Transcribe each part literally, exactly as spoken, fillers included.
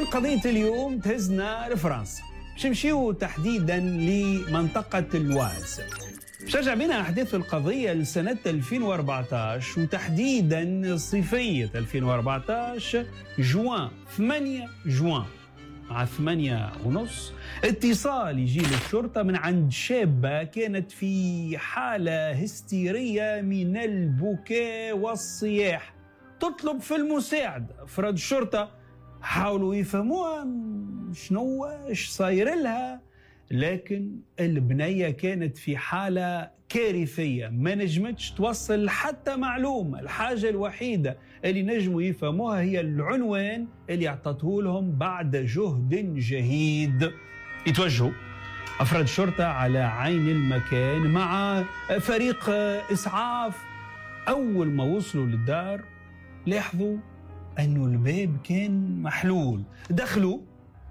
قضية اليوم تهزنا لفرنسا، باش نمشيو تحديدا لمنطقة الواز. باش نرجع بنا أحداث القضية لسنة ألفين وأربعطاش وتحديدا صيفية ألفين وأربعطاش، جوان ثمانية جوان مع ثمانية ونص، اتصال يجي للشرطة من عند شابة كانت في حالة هستيرية من البكاء والصياح، تطلب في المساعدة. أفراد الشرطة حاولوا يفهموها شنو ايش صاير لها، لكن البنية كانت في حالة كارثية، ما نجمتش توصل حتى معلومة. الحاجة الوحيدة اللي نجموا يفهموها هي العنوان اللي اعطته لهم بعد جهد جهيد. يتوجهوا أفراد الشرطة على عين المكان مع فريق إسعاف. أول ما وصلوا للدار لاحظوا أنه الباب كان محلول. دخلوا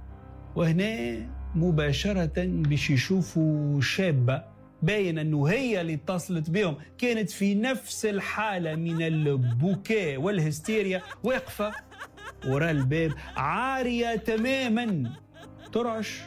وهنا مباشرة باش يشوفوا شابة باين أنه هي اللي اتصلت بهم، كانت في نفس الحالة من البكاء والهستيريا، واقفة وراء الباب عارية تماما، ترعش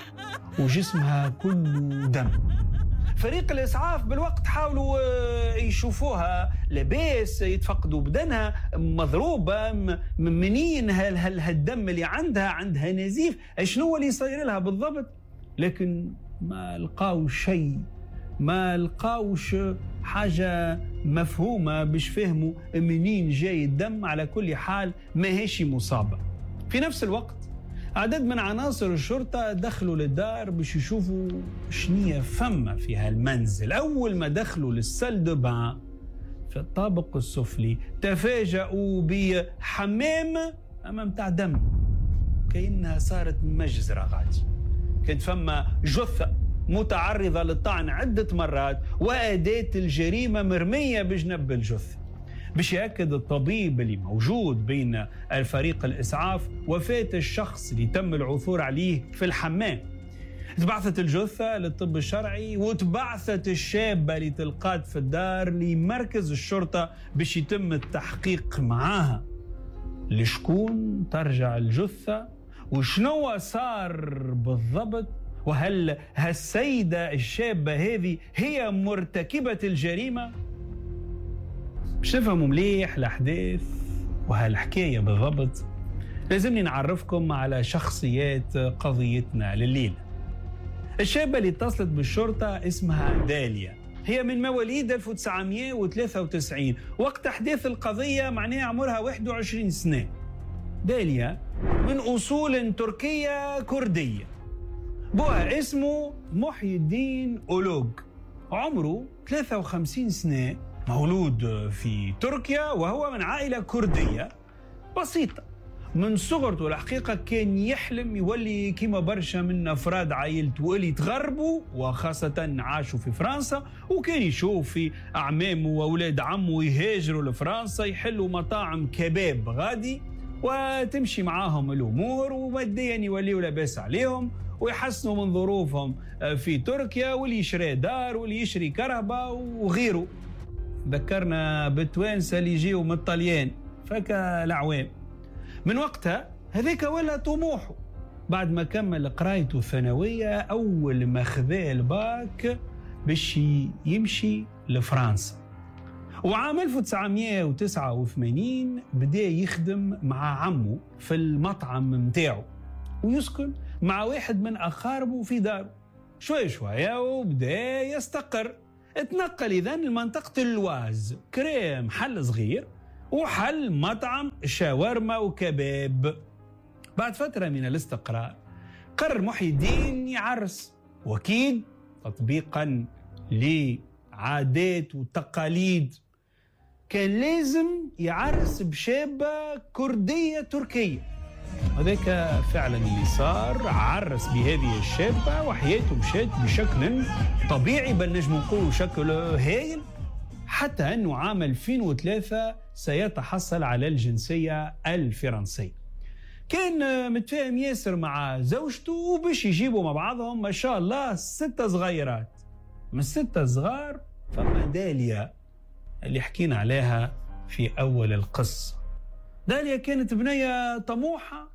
وجسمها كله دم. فريق الإسعاف بالوقت حاولوا يشوفوها لاباس، يتفقدوا بدنها مضروبة منين هالدم اللي عندها، عندها نزيف، شنو اللي صاير لها بالضبط، لكن ما لقاوش شيء، ما لقاوش حاجة مفهومة باش فهموا منين جاي الدم. على كل حال ما هيش مصابة. في نفس الوقت عدد من عناصر الشرطة دخلوا للدار باش يشوفوا شنية فما في هالمنزل. أول ما دخلوا للسال دو بان في الطابق السفلي تفاجأوا بحمام أما متاع دم، كأنها صارت مجزرة غادي. كانت فما جثة متعرضة للطعن عدة مرات وأداة الجريمة مرمية بجنب الجثة. باش يأكد الطبيب اللي موجود بين الفريق الإسعاف وفاة الشخص اللي تم العثور عليه في الحمام. تبعثت الجثة للطب الشرعي وتبعثت الشابة اللي تلقات في الدار لمركز الشرطة باش يتم التحقيق معاها. لشكون ترجع الجثة وشنو صار بالضبط، وهل هالسيدة الشابة هذه هي مرتكبة الجريمة؟ باش نفهموا مليح الأحداث وهالحكاية بالضبط لازمني نعرفكم على شخصيات قضيتنا لليلة. الشابة اللي اتصلت بالشرطة اسمها داليا، هي من مواليد ألف وتسعمائة وثلاثة وتسعين، وقت أحداث القضية معناها عمرها واحد وعشرين سنة. داليا من أصول تركية كردية، بوها اسمه محي الدين أولوغ، عمره ثلاثة وخمسين سنة، مولود في تركيا وهو من عائلة كردية بسيطة. من صغرته الحقيقة كان يحلم يولي كما برشا من أفراد عائلته اللي تغربوا وخاصة عاشوا في فرنسا، وكان يشوف في أعمامه وأولاد عمه يهاجروا لفرنسا يحلوا مطاعم كباب غادي وتمشي معاهم الأمور وماديا يوليوا لاباس عليهم ويحسنوا من ظروفهم في تركيا، واللي يشري دار واللي يشري كرهبة وغيره. ذكرنا بالتوانسة اللي يجيوا من الطليان فكا الأعوام. من وقتها هذيك ولا طموحه، بعد ما كمل قرايته الثانوية أول ما خذا الباك باش يمشي لفرنسا، وعام ألف وتسعمائة وتسعة وثمانين بدأ يخدم مع عمه في المطعم متاعه ويسكن مع واحد من أقاربه في داره. شوي شوية وبدأ يستقر. اتنقل إذن لمنطقة الواز، كريم محل صغير وحل مطعم شاورما وكباب. بعد فترة من الاستقرار قرر محي الدين يعرس، وأكيد تطبيقا لعادات وتقاليد كان لازم يعرس بشابة كردية تركية. وذاك فعلا اللي صار، عرس بهذه الشابة وحياته مشات بشكل طبيعي، بل نجم نقول شكل هايل، حتى أنه عام ألفين وثلاثة سيتحصل على الجنسية الفرنسية. كان متفاهم ياسر مع زوجته وباش يجيبوا مع بعضهم ما شاء الله ستة صغيرات. من الستة صغار فما داليا اللي حكينا عليها في أول القصة. داليا كانت بنية طموحة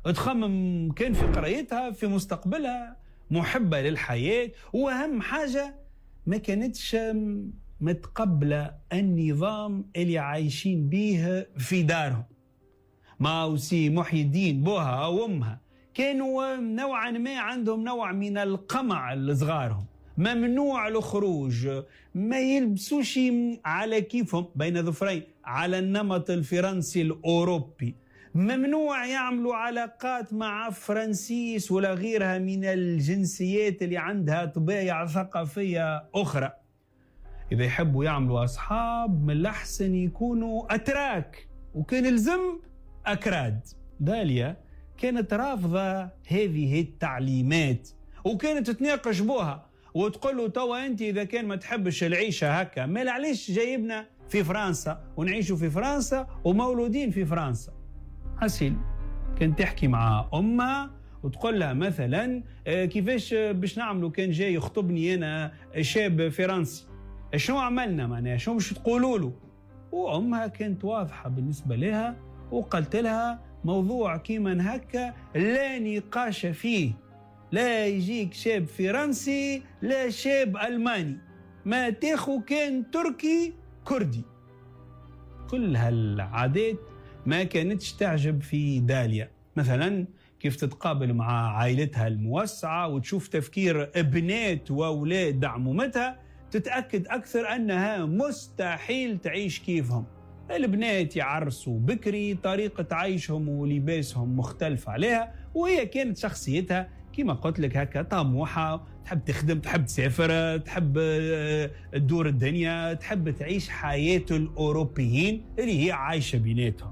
تخمم كان في قرايتها في مستقبلها، محبة للحياة، وأهم حاجة ما كانتش متقبلة النظام اللي عايشين به في دارهم. ما وسي محي الدين بوها أو أمها كانوا نوعا ما عندهم نوع من القمع لصغارهم، ممنوع الخروج، ما يلبسوش على كيفهم بين ظفرين على النمط الفرنسي الأوروبي، ممنوع يعملوا علاقات مع فرنسيس ولا غيرها من الجنسيات اللي عندها طبايع ثقافية أخرى. إذا يحبوا يعملوا أصحاب من الأحسن يكونوا أتراك، وكان الزم أكراد. داليا كانت رافضة هذه التعليمات، وكانت تتناقش بها وتقول له توا أنت إذا كان ما تحبش العيشة هكا، ما علاش جايبنا في فرنسا ونعيشوا في فرنسا ومولودين في فرنسا. حسيل كانت تحكي مع أمها وتقول لها مثلا كيفاش باش نعملوا كان جاي يخطبني أنا شاب فرنسي، شنو عملنا معناها، شنو باش تقولوا له؟ وأمها كانت واضحة بالنسبة لها وقالت لها موضوع كيما هكا لا نقاش فيه، لا يجيك شاب فرنسي لا شاب ألماني، ما تاخو كان تركي كردي. كل هالعادات ما كانتش تعجب في داليا، مثلا كيف تتقابل مع عائلتها الموسعة وتشوف تفكير ابنات وأولاد عمومتها، تتأكد أكثر أنها مستحيل تعيش كيفهم. البنات يعرسوا بكري، طريقة عيشهم ولباسهم مختلف عليها، وهي كانت شخصيتها كما قلت لك هكا طموحة، تحب تخدم، تحب تسافر، تحب تدور الدنيا، تحب تعيش حياة الأوروبيين اللي هي عايشة بيناتهم.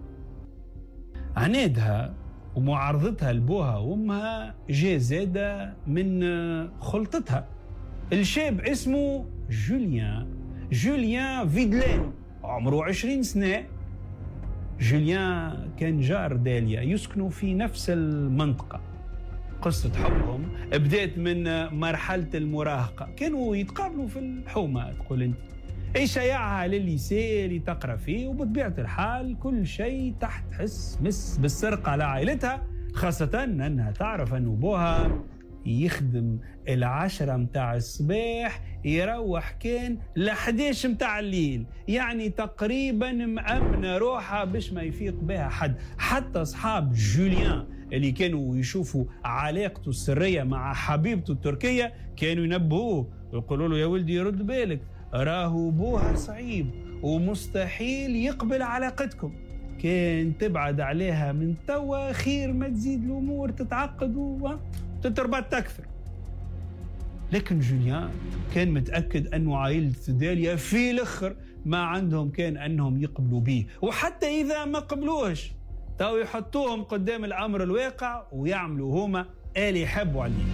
عنادها ومعارضتها لبوها وامها جاء زادة من خلطتها. الشاب اسمه جوليان جوليان فيدلين، عمره عشرين سنة. جوليان كان جار داليا، يسكنوا في نفس المنطقة. قصة حبهم بدأت من مرحلة المراهقة، كانوا يتقابلوا في الحومة تقول انت، اي شيعها لليسي اللي تقرا فيه، وبطبيعة الحال كل شيء تحت حس مس بالسرقة على عائلتها، خاصة انها تعرف انه بوها يخدم العشرة متاع الصباح يروح كان لحداش متاع الليل، يعني تقريبا مأمنة روحها باش ما يفيق بها حد. حتى أصحاب جوليان اللي كانوا يشوفوا علاقته السرية مع حبيبته التركية كانوا ينبهوه ويقولوا له يا ولدي رد بالك، راهو بوها صعيب ومستحيل يقبل علاقتكم، كان تبعد عليها من توا خير ما تزيد الأمور تتعقد وتتربط أكثر. لكن جوليان كان متأكد أنه عائلة داليا في الأخر ما عندهم كان أنهم يقبلوا به، وحتى إذا ما قبلوهش تو يحطوهم قدام الأمر الواقع ويعملوا هما اللي يحبوا عليه.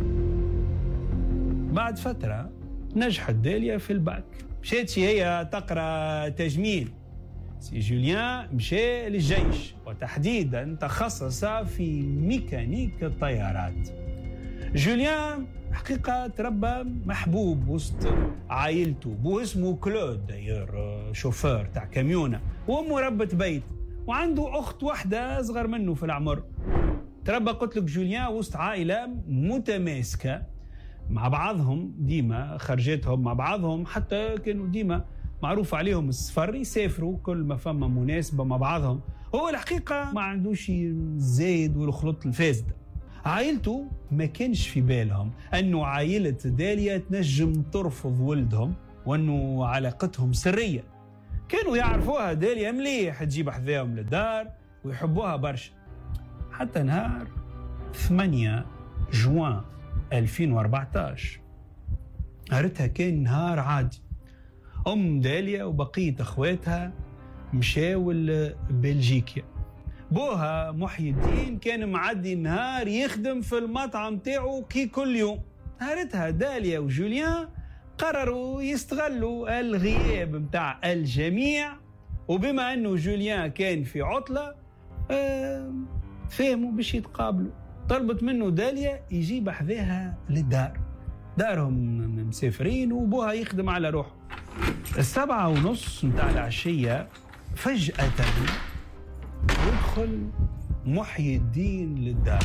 بعد فترة نجحت داليا في الباك، مشيت هي تقرأ تجميل. سي جوليان مشى للجيش وتحديدا تخصص في ميكانيك الطيارات. جوليان حقيقة تربى محبوب وسط عائلته، بو اسمه كلود داير شوفير تاع كاميونة، وامه ربة بيت، وعنده اخت واحدة اصغر منه في العمر. تربى قلت لك جوليان وسط عائلة متماسكة مع بعضهم، ديما خرجتهم مع بعضهم، حتى كانوا ديما معروف عليهم السفر، يسافروا كل ما فما مناسبة مع بعضهم. هو الحقيقة ما عندوش الزايد والخلط الفاسد. عائلته ما كانش في بالهم أنه عائلة داليا تنجم ترفض ولدهم وأنه علاقتهم سرية. كانوا يعرفوها داليا مليح، تجيب حذاهم للدار ويحبوها برشا. حتى نهار ثمانية جوان ألفين وأربعطاش، نهارتها كان نهار عادي. أم داليا وبقية أخواتها مشاو لبلجيكا. بوها محي الدين كان معدي النهار يخدم في المطعم تاعو كي كل يوم. نهارتها داليا وجوليان قرروا يستغلوا الغياب متاع الجميع، وبما أنه جوليان كان في عطلة آه فهموا باش يتقابلوا. طلبت منه داليا يجيب حذاها للدار، دارهم مسافرين وبوها يخدم على روحه. السبعة ونص متاع العشية فجأة يدخل محي الدين للدار.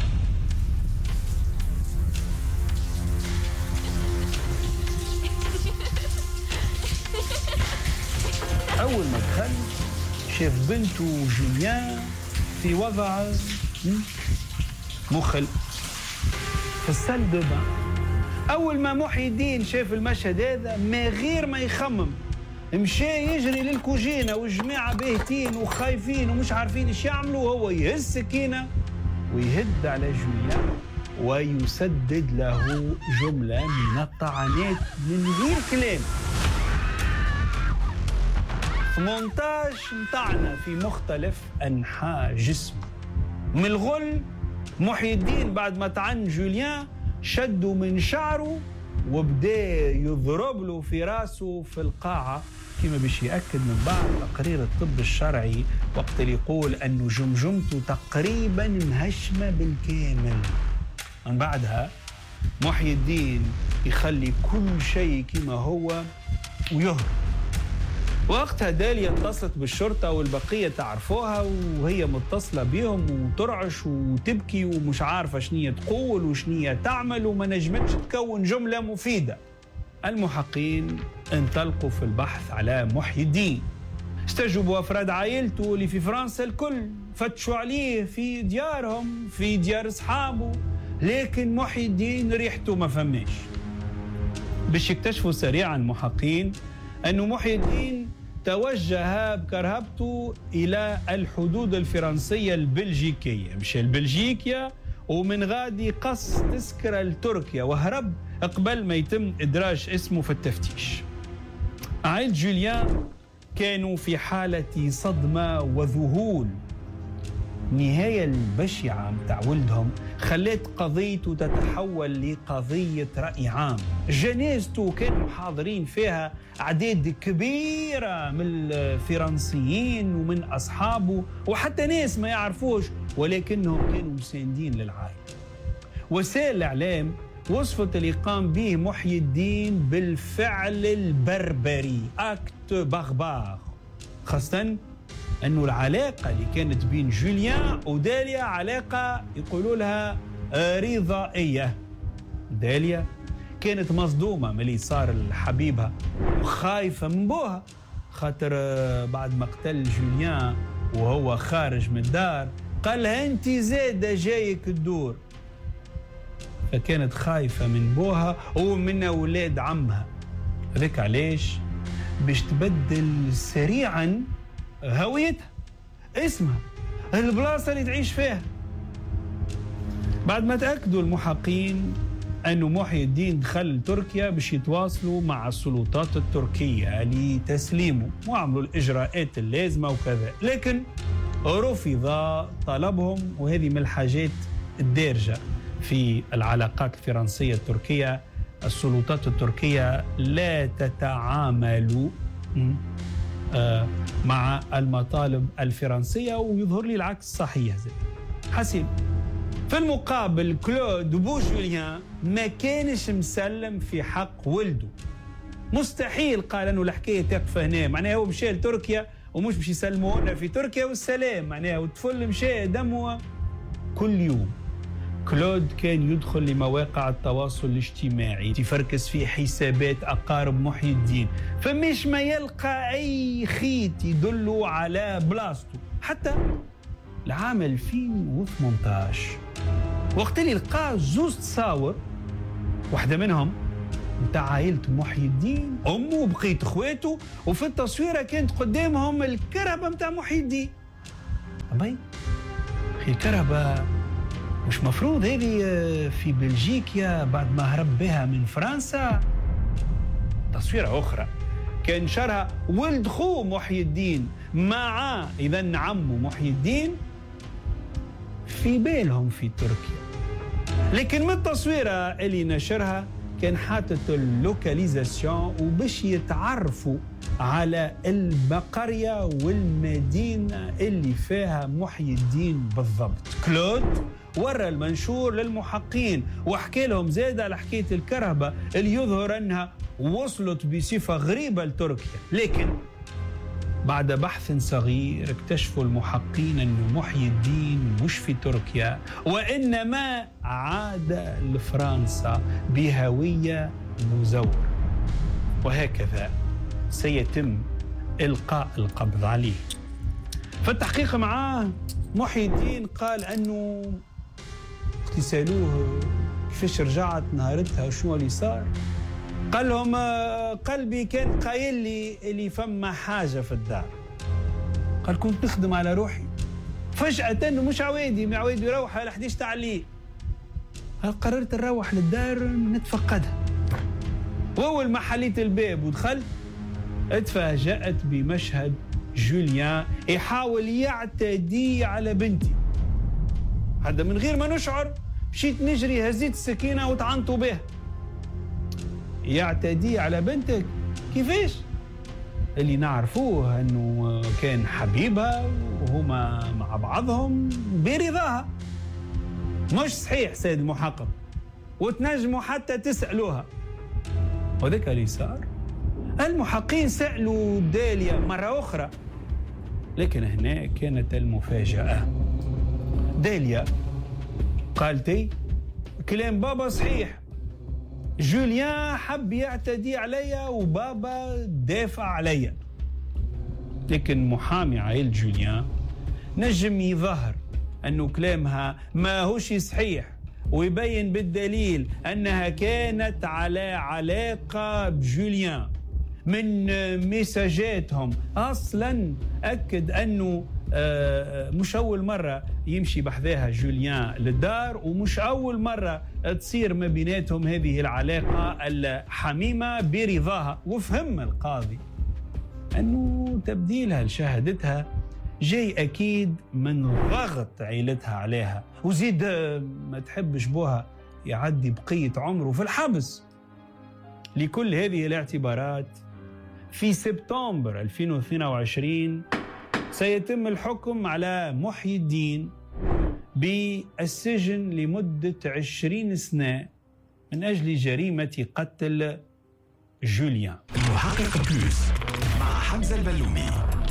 أول ما دخل شاف بنته جوليان في وضع مخل في السال دو بان. أول ما محي الدين شاف المشهد هذا ما غير ما يخمم مشى يجري للكوجينة والجماعة باهتين وخايفين ومش عارفين ايش يعملوا. هو يهز سكينة ويهد على جوليان ويسدد له جملة من الطعنات من غير كلام. مونتاج متاعنا في مختلف أنحاء جسمه. من الغل محي الدين بعد ما طعن جوليان شده من شعره وبدا يضرب له في راسه في القاعة كما باش يأكد من بعد تقرير الطب الشرعي وقت اللي يقول أنه جمجمته تقريبا مهشمة بالكامل. من بعدها محي الدين يخلي كل شيء كما هو ويهرب. وقتها داليا اتصلت بالشرطة والبقية تعرفوها وهي متصلة بيهم وترعش وتبكي ومش عارفة شنية تقول وشنية تعمل وما نجمتش تكون جملة مفيدة. المحققين انطلقوا في البحث على محي الدين. استجوبوا أفراد عائلته اللي في فرنسا الكل، فتشوا عليه في ديارهم في ديار أصحابه، لكن محي الدين ريحته ما فماش. باش يكتشفوا سريعا المحققين أنه محي الدين توجه بكرهبته إلى الحدود الفرنسية البلجيكية، مشى لبلجيكيا ومن غادي قص تذكرة لتركيا وهرب قبل ما يتم إدراج اسمه في التفتيش. عائلة جوليان كانوا في حالة صدمة وذهول. النهاية البشعة متاع ولدهم خلت قضيته تتحول لقضية رأي عام. جنازته كانوا حاضرين فيها أعداد كبيرة من الفرنسيين ومن أصحابه وحتى ناس ما يعرفوش ولكنهم كانوا مساندين للعائلة. وسائل الإعلام وصفت اللي قام به محي الدين بالفعل البربري، أكت باربار، خاصة أنه العلاقة اللي كانت بين جوليان وداليا علاقة يقولوا لها رضائية. داليا كانت مصدومة من اللي صار لحبيبها وخايفة من بوها خاطر بعد ما قتل جوليان وهو خارج من الدار قال لها أنت زادة جايك الدور، فكانت خايفة من بوها ومن أولاد عمها. هذاك علاش باش تبدل سريعاً هويتها، اسمها، البلاصة اللي تعيش فيها. بعد ما تأكدوا المحققين أنه محي الدين دخل تركيا باش يتواصلوا مع السلطات التركية لتسليمه وعملوا الإجراءات اللازمة وكذا، لكن رفض طلبهم. وهذه من الحاجات الدارجة في العلاقات الفرنسية التركية. السلطات التركية لا تتعامل مع المطالب الفرنسية ويظهر لي العكس صحيح. زي حسين في المقابل كلود بوجوليان ما كانش مسلم في حق ولده. مستحيل قال انه الحكايه تقف هنا، معناها هو مشى لتركيا ومش باش يسلمونا في تركيا والسلام، معناها والطفل مشى دموه كل يوم. كلود كان يدخل لمواقع التواصل الاجتماعي يفركس في حسابات أقارب محي الدين، فمش ما يلقى أي خيط يدله على بلاصته. حتى العام ألفين وثمانية عشر وقت اللي لقى زوز تصاور، واحدة منهم متاع عائلة محي الدين، أمه وبقية إخواته، وفي التصويرة كانت قدامهم الكرهبة متاع محي الدين. أبي أخي الكرهبة مش مفروض هذه في بلجيكا بعد ما هرب بها من فرنسا؟ تصويرة أخرى كان شرها ولد خوه محي الدين مع إذن عمه محي الدين في بالهم في تركيا، لكن من التصويرة اللي نشرها كان حاطط اللوكاليزاسيون وباش يتعرفوا على القرية والمدينة اللي فيها محي الدين بالضبط. كلود ورى المنشور للمحققين وحكى لهم زاد على حكاية الكرهبة اللي يظهر أنها وصلت بصفة غريبة لتركيا، لكن بعد بحث صغير اكتشفوا المحققين أن محي الدين مش في تركيا، وإنما عاد لفرنسا بهوية مزورة، وهكذا سيتم إلقاء القبض عليه. فالتحقيق معاه محي الدين قال أنه اغتسالوه كيفاش رجعت نهارتها وشنو اللي صار. قال لهم قلبي كان قايل لي اللي فما حاجة في الدار. قال كنت نخدم على روحي فجأة أنه مش عوادي من عوادي يروح على حديش تاع الليل. قال قررت نروح للدار نتفقدها، وأول ما حليت الباب ودخلت اتفاجأت بمشهد جوليان يحاول يعتدي على بنتي. هذا من غير ما نشعر مشيت نجري هزيت السكينة وطعنته بها. يعتدي على بنتك كيفاش؟ اللي نعرفوه أنه كان حبيبها وهما مع بعضهم برضاها. مش صحيح سيد المحقق، وتنجموا حتى تسألوها. وذاك اللي صار. المحققين سألوا داليا مرة أخرى، لكن هنا كانت المفاجأة. داليا قالتي كلام بابا صحيح، جوليان حب يعتدي عليا وبابا دافع عليا. لكن محامي عائلة جوليان نجم يظهر أنه كلامها ما هوش صحيح، ويبين بالدليل أنها كانت على علاقة بجوليان من ميساجاتهم. أصلا أكد أنه مش أول مرة يمشي بحذاها جوليان للدار، ومش أول مرة تصير ما بيناتهم هذه العلاقة الحميمة برضاها. وفهم القاضي أنه تبديلها لشهادتها جاي أكيد من ضغط عيلتها عليها، وزيد ما تحبش بوها يعدي بقية عمره في الحبس. لكل هذه الاعتبارات في سبتمبر ألفين واثنين وعشرين سيتم الحكم على محي الدين بالسجن لمدة عشرين سنة من أجل جريمة قتل جوليان. المحقق بلوس مع حمزة البلومي.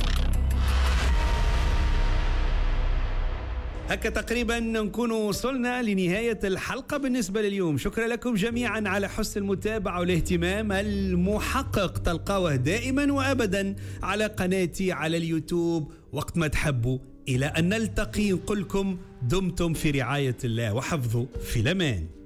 هكا تقريبا نكون وصلنا لنهاية الحلقة بالنسبة لليوم. شكرا لكم جميعا على حسن المتابعة والاهتمام. المحقق تلقاوه دائما وأبدا على قناتي على اليوتيوب وقت ما تحبوا. إلى أن نلتقي نقول لكم دمتم في رعاية الله وحفظه في الأمان.